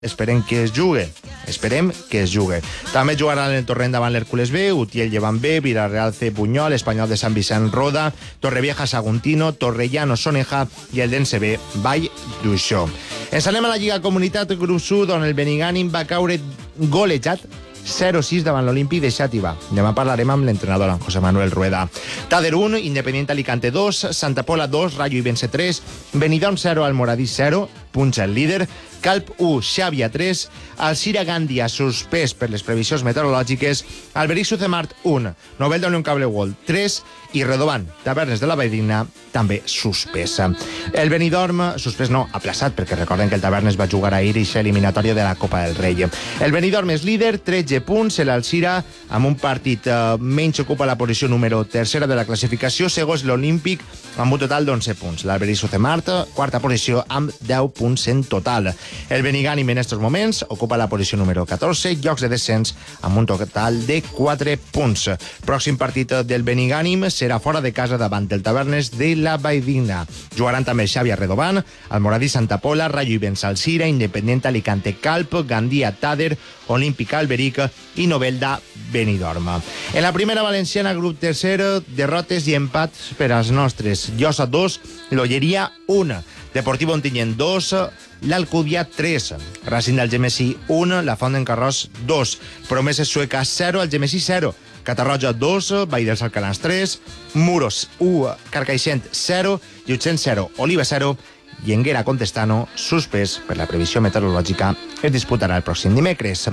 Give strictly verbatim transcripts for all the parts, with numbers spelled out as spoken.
Esperem que es jugue. Esperem que es jugue. També jugaran el Torrent davant l'Hèrcules B, Utiel llevant B, Villarreal C, Buñol, Espanyol de Sant Vicent Roda, Torrevieja Saguntino, Torrellano Soneja i el d'Ense B, Vall d'Uixó. Ens anem a la Lliga Comunitat Grup Sud, on el Benigànim va caure golejat zero sis davant l'Olímpic de Xàtiva. Demà parlarem amb l'entrenador, José Manuel Rueda. Tader un, Independiente Alicante dos, Santa Pola dos, Rayo Ibense tres, Benidorm zero, Almoradí zero, punxa el líder, Calp u, Xàbia tres, Alcira Gàndia suspès per les previsions meteorològiques, Alberic Sucemart un, Novelda Unión Cable World tres i Redovant, Tavernes de la Valldigna, també suspès. El Benidorm, suspès no, aplaçat, perquè recorden que el Tavernes va jugar ahir i eliminatòria de la Copa del Rei. El Benidorm és líder, tretze punts, l'Alcira, amb un partit eh, menys ocupa la posició número tercera de la classificació, segons l'Olímpic, amb un total d'onze punts. L'Alberic Sucemart, quarta posició, amb deu punts en total. El Benigànim en aquests moments ocupa la posició número catorze, llocs de descens amb un total de quatre punts. Pròxim partit del Benigànim serà fora de casa davant del Tavernes de la Valldigna. Jugaran també Xàbia Redovant, Almoradí Santa Pola, Rayo Ibense Alcira, Independiente Alicante Calp, Gandia Tader, Olímpic Alberic i Novelda Benidorm. En la primera valenciana, grup tercer, derrotes i empats per als nostres. Llosa dos, L'Olleria un, Deportivo Ontinyent dos, l'Alcúdia tres, Racing d'Algemesí un, la Font d'en Carròs dos, Promeses Sueca zero, Algemesí zero, Catarroja dos, Vall dels Alcalans tres, Muros u, Carcaixent zero, Llutxent zero, Oliva zero, i Enguera Contestano, suspès per la previsió meteorològica, es disputarà el pròxim dimecres.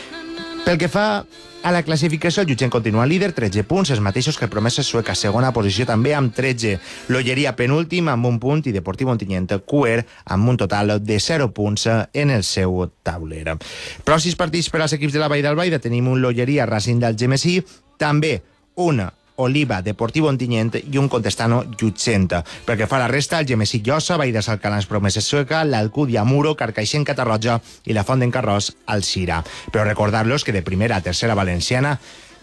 Pel que fa a la classificació, el Llutxent continua líder, tretze punts, els mateixos que Promeses Sueca, segona posició també amb tretze. L'Olleria penúltim amb un punt i Deportivo Ontinyent cuer amb un total de zero punts en el seu tauler. Pròxims partits per als equips de la Vall d'Albaida, tenim un L'Olleria Racing d'Algemesí, també una Oliva, Deportivo Ontinyent i un Contestano Llutxent. Pel que fa a la resta, el Gemesí Llosa, Vall dels Alcalans Promeses Sueca, l'Alcúdia Muro, Carcaixent Catarroja i la Font d'en Carròs Alcira. Però recordar-los que de primera a tercera valenciana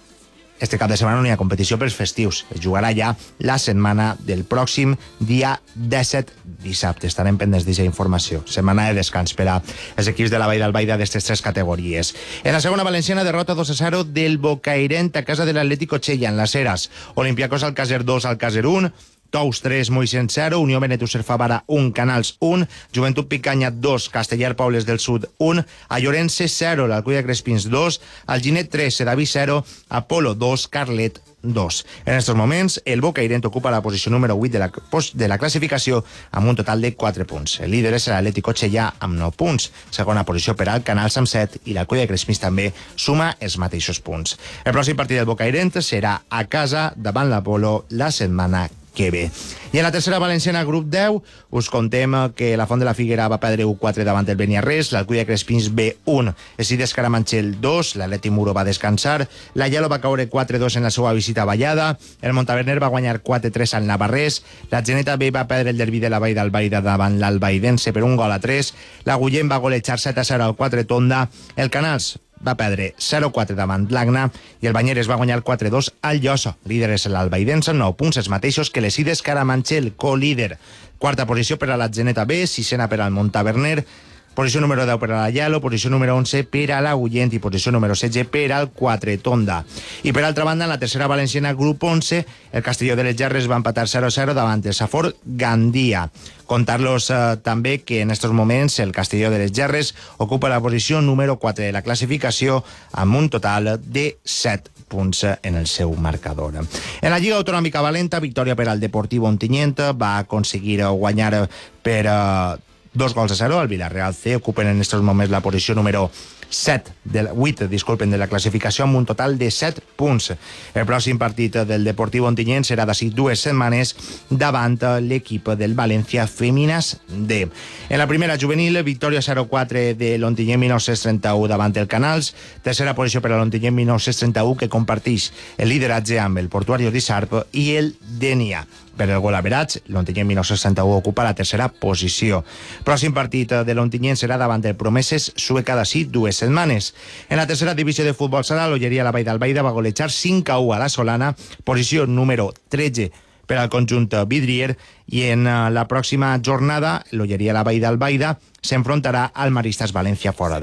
este cap de setmana no hi ha competició pels festius. Es jugarà ja la setmana del pròxim dia disset, dissabte. Estarem pendents d'aquesta informació. Setmana de descans per als equips de la Vall d'Albaida d'aquestes tres categories. En la segona valenciana, derrota dos a zero del Bocairent a casa de l'Atlético Chella en les Heras. Olympiacos Alcàsser dos, Alcàsser un, Tous tres, Moixent zero, Unió Benetússer Favara un, Canals un, Joventut Picanya dos, Castellar Pobles del Sud un, a Llorense zero, l'Alcúdia Crespins dos, Alginet tres, Sedaví zero, Apolo dos, Carlet dos. En aquests moments, el Bocairent ocupa la posició número vuit de la, de la classificació amb un total de quatre punts. El líder és l'Atlético Chellà amb nou punts. Segona posició per al Canals amb set i l'Alcúdia Crespins també suma els mateixos punts. El pròxim partit del Bocairent serà a casa davant l'Apolo la setmana que bé. I en la tercera valenciana, grup deu, us contem que la Font de la Figuera va perdre u quatre davant el Beniarrés, l'Alcúdia Crespins B un, Esides Caramanchel dos, l'Atleti Muro va descansar, la Yalo va caure quatre dos en la seva visita a Vallada, el Montaverner va guanyar quatre tres al Navarrés, la Geneta B va perdre el derbi de la Vall d'Albaida davant l'Albaidense per un gol a tres, la Guillem va golejar set a zero al quatre Tonda, el Canals va perdre zero quatre davant l'Agna i el Banyeres va guanyar quatre dos al Llosa. Líder és l'Albaidense, nou punts, els mateixos que l'Esides Caramanchel, co-líder. Quarta posició per a la Geneta B, sisena per al Montaverner, posició número deu per a la Yalo, posició número onze per a la Guillent i posició número setze per al quatre Tonda. I per altra banda, en la tercera valenciana, grup onze, el Castelló de les Gerres va empatar zero zero davant el Safor Gandia. Contar-los eh, també que en aquests moments el Castelló de les Gerres ocupa la posició número quatre de la classificació amb un total de set punts en el seu marcador. En la Lliga Autonòmica Valenta, victòria per al Deportivo Ontinyent, va aconseguir guanyar per eh, dos gols a zero. El Villarreal C ocupen en aquests moments la posició número set, del, vuit, disculpen, de la classificació amb un total de set punts. El pròxim partit del Deportivo Ontinyent serà d'ací dues setmanes davant l'equip del València Feminas D. En la primera juvenil, victòria zero quatre de l'Ontinyent mil nou-cents trenta-u davant el Canals, tercera posició per a l'Ontinyent mil nou-cents trenta-u que comparteix el lideratge amb el Portuario d'Isarp i el Denia. Per el gol average, l'Ontinyent mil nou-cents trenta-u ocupa la tercera posició. Pròxim partit de l'Ontinyent serà davant el Promeses Sueca d'ací dues setmanes. En la tercera divisió de futbol sala, l'Olleria la Vall d'Albaida va golejar cinc a u a la Solana, posició número tretze per al conjunt vidrier, i en la pròxima jornada l'Olleria La Vall d'Albaida s'enfrontarà al Maristes València fora de